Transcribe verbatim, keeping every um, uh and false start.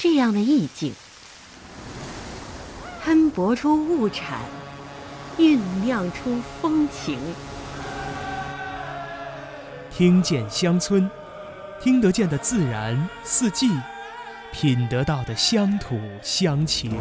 这样的意境，喷薄出物产，酝酿出风情。 听见乡村，听得见的自然四季，品得到的乡土乡情。